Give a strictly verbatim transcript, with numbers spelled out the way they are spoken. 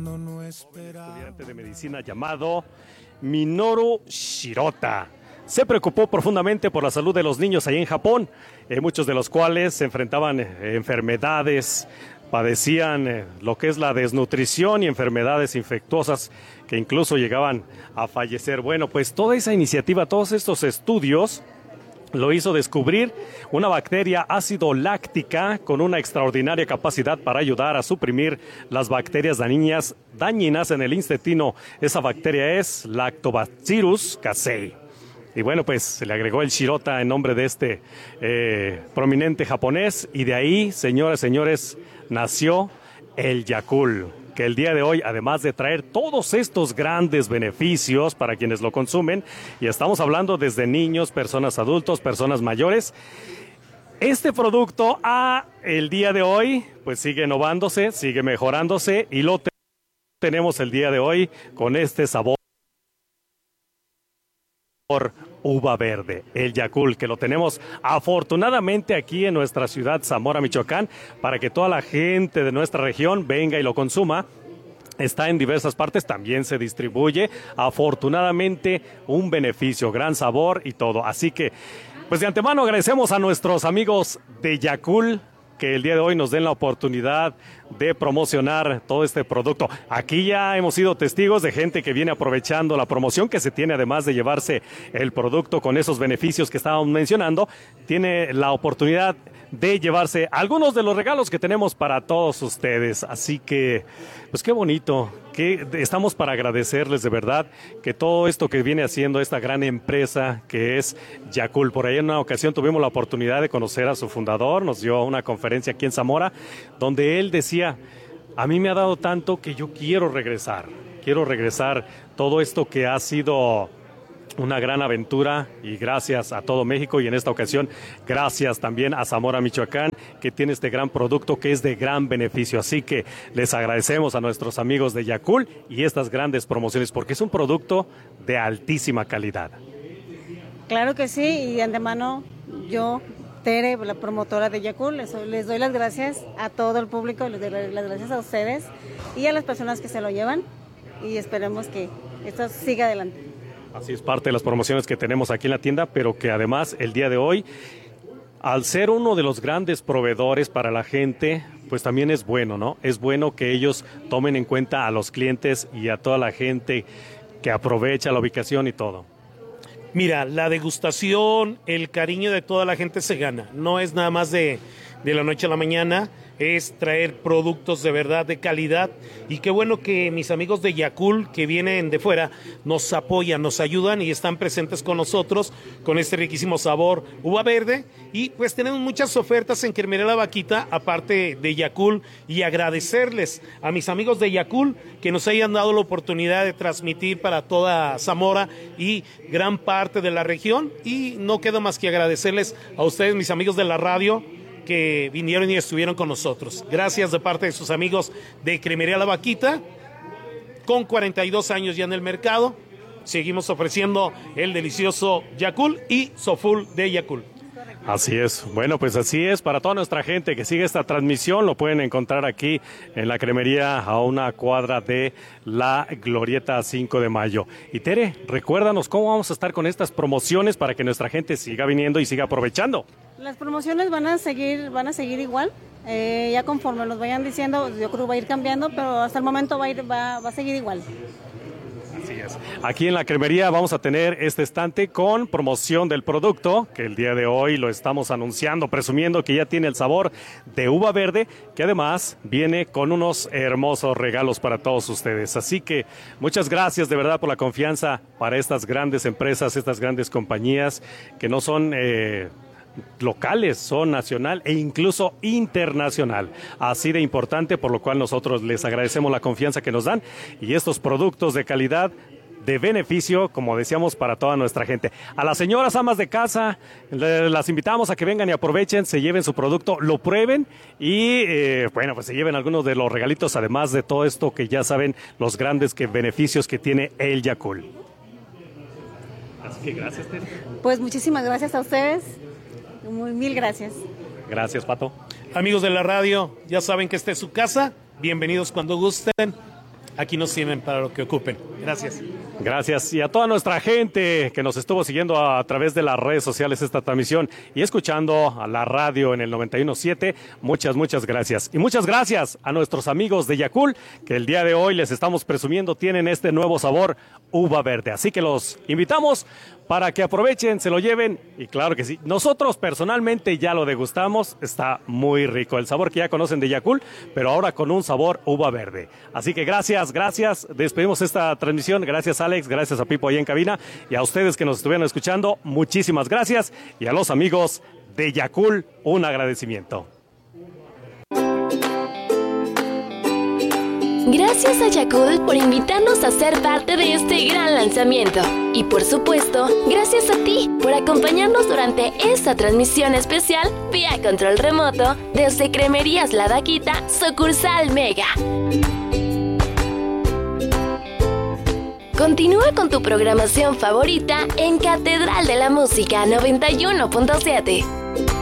Estudiante de medicina llamado Minoru Shirota. Se preocupó profundamente por la salud de los niños ahí en Japón, eh, muchos de los cuales se enfrentaban eh, enfermedades, padecían eh, lo que es la desnutrición y enfermedades infectuosas que incluso llegaban a fallecer. Bueno, pues toda esa iniciativa, todos estos estudios lo hizo descubrir una bacteria ácido láctica con una extraordinaria capacidad para ayudar a suprimir las bacterias dañinas, dañinas en el intestino. Esa bacteria es Lactobacillus casei. Y bueno, pues se le agregó el Shirota en nombre de este eh, prominente japonés, y de ahí, señoras y señores, nació el Yakult, que el día de hoy, además de traer todos estos grandes beneficios para quienes lo consumen, y estamos hablando desde niños, personas adultos, personas mayores, este producto a el día de hoy pues sigue innovándose, sigue mejorándose, y lo te- tenemos el día de hoy con este sabor uva verde, el Yakult, que lo tenemos afortunadamente aquí en nuestra ciudad, Zamora, Michoacán, para que toda la gente de nuestra región venga y lo consuma. Está en diversas partes, también se distribuye, afortunadamente un beneficio, gran sabor y todo. Así que, pues de antemano agradecemos a nuestros amigos de Yakult que el día de hoy nos den la oportunidad de promocionar todo este producto. Aquí ya hemos sido testigos de gente que viene aprovechando la promoción que se tiene, además de llevarse el producto con esos beneficios que estábamos mencionando, tiene la oportunidad de llevarse algunos de los regalos que tenemos para todos ustedes. Así que, pues qué bonito, que estamos para agradecerles de verdad que todo esto que viene haciendo esta gran empresa que es Yakult. Por ahí en una ocasión tuvimos la oportunidad de conocer a su fundador, nos dio una conferencia aquí en Zamora, donde él decía: a mí me ha dado tanto que yo quiero regresar, quiero regresar todo esto que ha sido una gran aventura, y gracias a todo México, y en esta ocasión gracias también a Zamora, Michoacán, que tiene este gran producto que es de gran beneficio. Así que les agradecemos a nuestros amigos de Yakult y estas grandes promociones, porque es un producto de altísima calidad. Claro que sí, y de antemano yo, Tere, la promotora de Yakult, les, les doy las gracias a todo el público, les doy las gracias a ustedes y a las personas que se lo llevan, y esperemos que esto siga adelante. Así es, parte de las promociones que tenemos aquí en la tienda, pero que además el día de hoy, al ser uno de los grandes proveedores para la gente, pues también es bueno, ¿no? Es bueno que ellos tomen en cuenta a los clientes y a toda la gente que aprovecha la ubicación y todo. Mira, la degustación, el cariño de toda la gente se gana. No es nada más de, de la noche a la mañana, es traer productos de verdad, de calidad. Y qué bueno que mis amigos de Yakult, que vienen de fuera, nos apoyan, nos ayudan y están presentes con nosotros con este riquísimo sabor uva verde. Y pues tenemos muchas ofertas en Cremería La Vaquita, aparte de Yakult, y agradecerles a mis amigos de Yakult que nos hayan dado la oportunidad de transmitir para toda Zamora y gran parte de la región. Y no queda más que agradecerles a ustedes, mis amigos de la radio, que vinieron y estuvieron con nosotros. Gracias de parte de sus amigos de Cremería La Vaquita, con cuarenta y dos años ya en el mercado. Seguimos ofreciendo el delicioso Yakult y Soful de Yakult. Así es, bueno, pues así es, para toda nuestra gente que sigue esta transmisión, lo pueden encontrar aquí en la cremería a una cuadra de la Glorieta cinco de mayo. Y Tere, recuérdanos cómo vamos a estar con estas promociones para que nuestra gente siga viniendo y siga aprovechando. Las promociones van a seguir, van a seguir igual, eh, ya conforme nos vayan diciendo, yo creo que va a ir cambiando, pero hasta el momento va a, ir, va, va a seguir igual. Así es. Aquí en la cremería vamos a tener este estante con promoción del producto, que el día de hoy lo estamos anunciando, presumiendo que ya tiene el sabor de uva verde, que además viene con unos hermosos regalos para todos ustedes. Así que muchas gracias de verdad por la confianza para estas grandes empresas, estas grandes compañías que no son Eh, locales, son nacional e incluso internacional, así de importante, por lo cual nosotros les agradecemos la confianza que nos dan y estos productos de calidad, de beneficio, como decíamos, para toda nuestra gente. A las señoras amas de casa, las invitamos a que vengan y aprovechen, se lleven su producto, lo prueben y, eh, bueno, pues se lleven algunos de los regalitos, además de todo esto que ya saben, los grandes que beneficios que tiene el Yakult. Así que gracias, Tere. Pues muchísimas gracias a ustedes. Muy, mil gracias. Gracias, Pato. Amigos de la radio, ya saben que esta es su casa. Bienvenidos cuando gusten. aquí nos tienen para lo que ocupen. Gracias. Gracias. Y a toda nuestra gente que nos estuvo siguiendo a, a través de las redes sociales esta transmisión y escuchando a la radio en el noventa y uno punto siete, muchas, muchas gracias. Y muchas gracias a nuestros amigos de Yakult, que el día de hoy les estamos presumiendo tienen este nuevo sabor uva verde. Así que los invitamos para que aprovechen, se lo lleven y claro que sí. Nosotros personalmente ya lo degustamos, está muy rico. El sabor que ya conocen de Yakult, pero ahora con un sabor uva verde. Así que gracias, gracias. Despedimos esta transmisión. Gracias Alex, gracias a Pipo ahí en cabina y a ustedes que nos estuvieron escuchando, muchísimas gracias. Y a los amigos de Yakult, un agradecimiento. Gracias a Yakult por invitarnos a ser parte de este gran lanzamiento. Y por supuesto, gracias a ti por acompañarnos durante esta transmisión especial vía control remoto desde Cremerías La Vaquita, sucursal Mega. Continúa con tu programación favorita en Catedral de la Música noventa y uno punto siete.